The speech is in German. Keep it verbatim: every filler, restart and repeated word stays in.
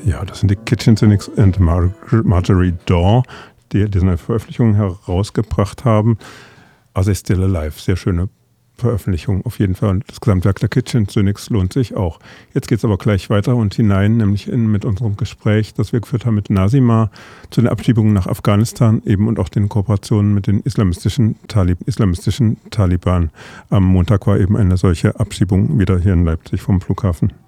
Ja, das sind die Kitchen Cynics and Mar- Marjorie Daw, die diese Veröffentlichung herausgebracht haben. Are They Still Alive? Sehr schöne Veröffentlichung auf jeden Fall. Und das Gesamtwerk der Kitchen Cynics lohnt sich auch. Jetzt geht es aber gleich weiter und hinein, nämlich in, mit unserem Gespräch, das wir geführt haben mit Nasima, zu den Abschiebungen nach Afghanistan eben und auch den Kooperationen mit den islamistischen, Talib, islamistischen Taliban. Am Montag war eben eine solche Abschiebung wieder hier in Leipzig vom Flughafen.